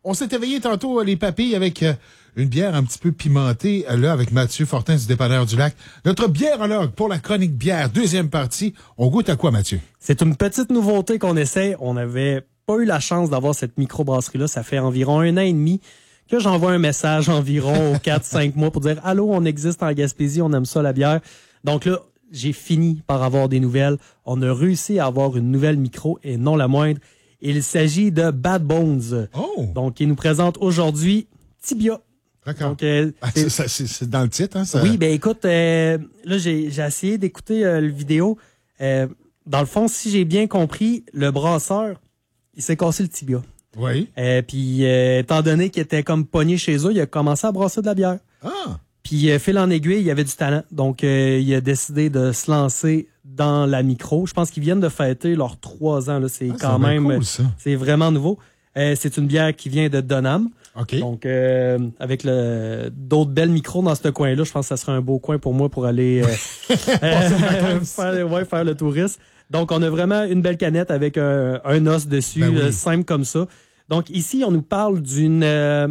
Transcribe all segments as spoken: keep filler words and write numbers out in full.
On s'est éveillé tantôt, les papilles, avec euh, une bière un petit peu pimentée, euh, là, avec Mathieu Fortin du Dépanneur du Lac. Notre biérologue pour la chronique bière, deuxième partie. On goûte à quoi, Mathieu? C'est une petite nouveauté qu'on essaie. On n'avait pas eu la chance d'avoir cette microbrasserie-là. Ça fait environ un an et demi que j'envoie un message environ aux quatre cinq mois pour dire « Allô, on existe en Gaspésie, on aime ça, la bière. » Donc là, j'ai fini par avoir des nouvelles. On a réussi à avoir une nouvelle micro et non la moindre. Il s'agit de Bad Bones. Oh! Donc, il nous présente aujourd'hui Tibia. D'accord. Donc, euh, ah, c'est, ça, c'est, c'est dans le titre, hein? Ça... Oui, ben écoute, euh, là, j'ai, j'ai essayé d'écouter euh, le vidéo. Euh, dans le fond, si j'ai bien compris, le brasseur, il s'est cassé le tibia. Oui. Euh, puis, euh, étant donné qu'il était comme pogné chez eux, il a commencé à brasser de la bière. Ah! Puis, euh, fil en aiguille, il y avait du talent. Donc, euh, il a décidé de se lancer dans la micro. Je pense qu'ils viennent de fêter leurs trois ans. Là. C'est ah, quand c'est même... cool, ça. C'est vraiment nouveau. Euh, c'est une bière qui vient de Donham. OK. Donc, euh, avec le d'autres belles micros dans ce coin-là, je pense que ça serait un beau coin pour moi pour aller euh, euh, faire, ouais, faire le touriste. Donc, on a vraiment une belle canette avec un, un os dessus, ben oui. euh, simple comme ça. Donc, ici, on nous parle d'une euh,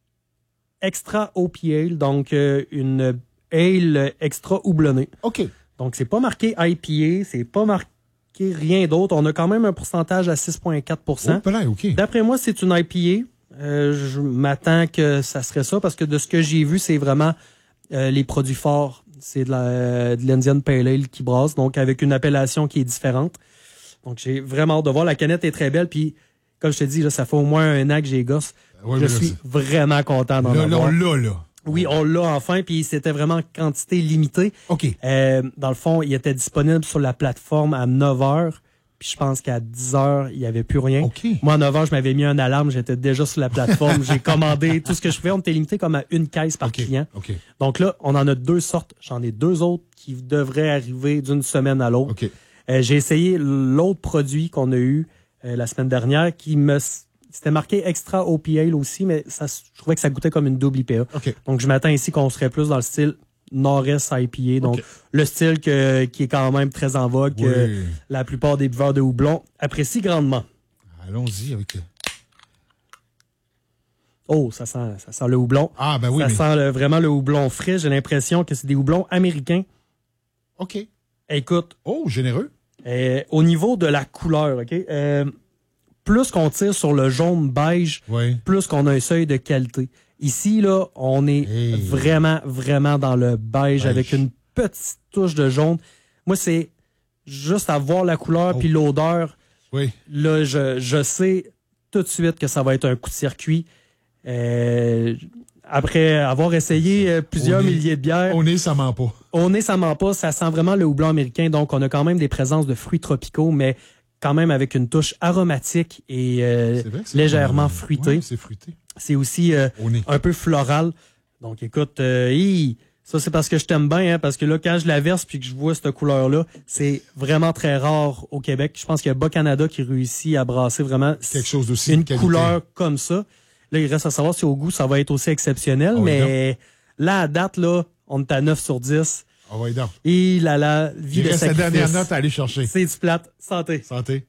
extra O P Ale, donc euh, une ale extra houblonnée. OK. Donc, c'est pas marqué I P A, c'est pas marqué rien d'autre. On a quand même un pourcentage à six virgule quatre pour cent. Oh, ben, OK. D'après moi, c'est une I P A. Euh, je m'attends que ça serait ça parce que de ce que j'ai vu, c'est vraiment euh, les produits forts. C'est de, la, de l'Indian Pale Ale qui brasse, donc avec une appellation qui est différente. Donc, j'ai vraiment hâte de voir. La canette est très belle. Puis, comme je te dis, là, ça fait au moins un an que j'ai gosse. Ouais, je là, suis c'est... vraiment content d'en là, avoir. Là, on l'a, là. Oui, on l'a enfin, puis c'était vraiment quantité limitée. OK. Euh, dans le fond, il était disponible sur la plateforme à neuf heures, puis je pense qu'à dix heures, il n'y avait plus rien. OK. Moi, à neuf heures, je m'avais mis une alarme, j'étais déjà sur la plateforme, j'ai commandé tout ce que je pouvais. On était limité comme à une caisse par okay. client. Okay. Donc là, on en a deux sortes. J'en ai deux autres qui devraient arriver d'une semaine à l'autre. Okay. Euh, j'ai essayé l'autre produit qu'on a eu euh, la semaine dernière qui me... C'était marqué Extra O P Ale aussi, mais ça, je trouvais que ça goûtait comme une double I P A. Okay. Donc, je m'attends ici qu'on serait plus dans le style Nord-Est I P A. Donc, okay. le style que, qui est quand même très en vogue, oui. que la plupart des buveurs de houblon apprécient grandement. Allons-y avec... Oh, ça sent, ça sent le houblon. Ah, ben oui. Ça mais... sent le, vraiment le houblon frais. J'ai l'impression que c'est des houblons américains. OK. Écoute. Oh, généreux. Euh, au niveau de la couleur, OK? Euh, plus qu'on tire sur le jaune beige, oui. plus qu'on a un seuil de qualité. Ici, là, on est hey. vraiment, vraiment dans le beige, beige avec une petite touche de jaune. Moi, c'est juste à voir la couleur oh. puis l'odeur. Oui. Là, je, je sais tout de suite que ça va être un coup de circuit. Euh, après avoir essayé euh, plusieurs au milliers nez, de bières. Au nez, ça ment pas. Au nez, ça ment pas. Ça sent vraiment le houblon américain. Donc, on a quand même des présences de fruits tropicaux, mais quand même avec une touche aromatique et euh, légèrement c'est fruitée. Ouais, c'est fruité. C'est aussi euh, un peu floral. Donc, écoute, euh, hi, ça, c'est parce que je t'aime bien, hein, parce que là, quand je la verse puis que je vois cette couleur-là, c'est vraiment très rare au Québec. Je pense qu'il y a Bas-Canada qui réussit à brasser vraiment quelque chose d'aussi une qualité. Couleur comme ça. Là, il reste à savoir si au goût, ça va être aussi exceptionnel, oh, mais non. Là, à date, là, on est à neuf sur dix. Ah oh, oui, donc. Et là, la vie il de reste sacrifice. La dernière note à aller chercher. C'est du plate. Santé. Santé.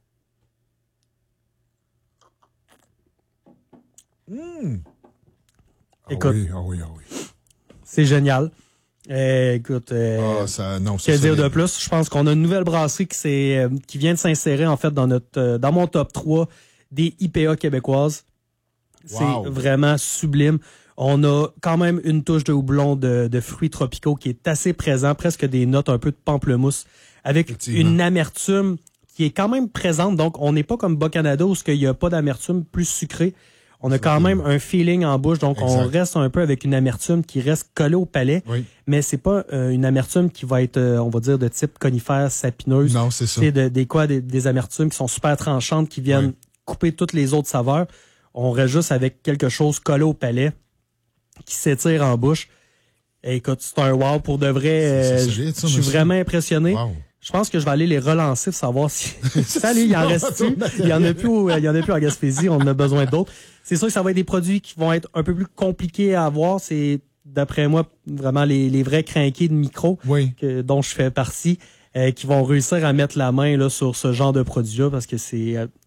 Mmh. Écoute. Ah oui, ah oui, ah oui. C'est génial. Euh, écoute, euh, ah, ça, non, que dire de plus? Je pense qu'on a une nouvelle brasserie qui, euh, qui vient de s'insérer en fait dans notre euh, dans mon top trois des I P A québécoises. C'est wow. Vraiment sublime. On a quand même une touche de houblon de, de fruits tropicaux qui est assez présent, presque des notes un peu de pamplemousse, avec une amertume qui est quand même présente. Donc, on n'est pas comme Bas-Canada où il n'y a pas d'amertume plus sucrée. On a quand même un feeling en bouche, donc exact. On reste un peu avec une amertume qui reste collée au palais, oui. mais c'est pas euh, une amertume qui va être, euh, on va dire, de type conifère, sapineuse. Non, c'est ça. C'est de, des quoi, des, des amertumes qui sont super tranchantes, qui viennent oui. couper toutes les autres saveurs. On reste juste avec quelque chose collé au palais, qui s'étire en bouche. Et écoute, c'est un wow pour de vrai. Euh, c'est solide, ça, je suis vraiment impressionné. Wow. Je pense que je vais aller les relancer pour savoir si... Salut, il en reste-tu? Il y en a plus, au... il y en a plus en Gaspésie, on en a besoin d'autres. C'est sûr que ça va être des produits qui vont être un peu plus compliqués à avoir. C'est, d'après moi, vraiment les, les vrais crinqués de micro oui. que, dont je fais partie, euh, qui vont réussir à mettre la main là sur ce genre de produit-là parce que c'est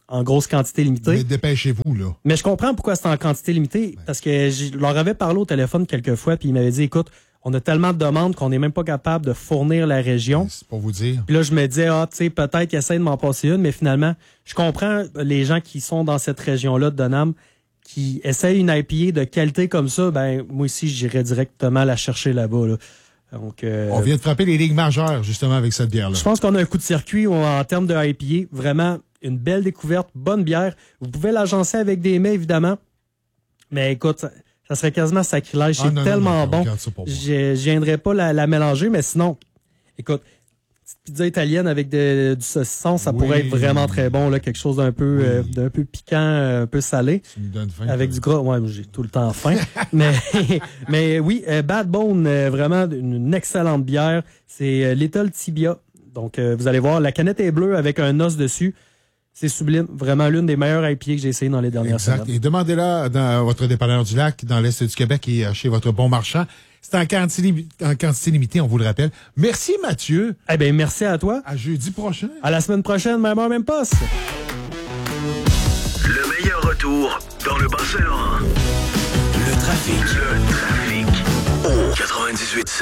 en grosse quantité limitée. Mais dépêchez-vous, là. Mais je comprends pourquoi c'est en quantité limitée, Ouais. parce que je leur avais parlé au téléphone quelques fois, puis ils m'avaient dit, écoute, on a tellement de demandes qu'on n'est même pas capable de fournir la région. C'est pour vous dire. Puis là, je me disais, ah, tu sais, peut-être qu'ils essaient de m'en passer une, mais finalement, je comprends les gens qui sont dans cette région-là de Donham, qui essayent une I P A de qualité comme ça, ben moi aussi, j'irais directement la chercher là-bas, là. Donc, euh, On vient de frapper les ligues majeures, justement, avec cette bière-là. je pense qu'on a un coup de circuit en termes de I P A. Vraiment, une belle découverte, bonne bière. Vous pouvez l'agencer avec des mets, évidemment. Mais écoute, ça, ça serait quasiment sacrilège. Ah, C'est non, tellement non, non, bon. regarde ça pour moi. Je je viendrais pas la, la mélanger, mais sinon, écoute, petite pizza italienne avec de- du saucisson, ça Oui. pourrait être vraiment très bon, là, quelque chose d'un peu, Oui. euh, d'un peu piquant, un peu salé. Tu me donnes faim. Avec toi. du gras, ouais, j'ai tout le temps faim. mais, mais oui, euh, Bad Bone, euh, vraiment une, une excellente bière. C'est euh, Little Tibia. Donc, euh, vous allez voir, la canette est bleue avec un os dessus. C'est sublime. Vraiment l'une des meilleures I P A que j'ai essayé dans les dernières Exact. semaines. Et demandez-la dans votre dépanneur du lac, dans l'Est du Québec et chez votre bon marchand. C'est en quantité, limi- en quantité limitée, on vous le rappelle. Merci, Mathieu. Eh bien, merci à toi. À jeudi prochain. À la semaine prochaine, même heure, même poste. Le meilleur retour dans le Bas-Saint-Laurent. Le trafic. Le trafic. Au quatre-vingt-dix-huit sept.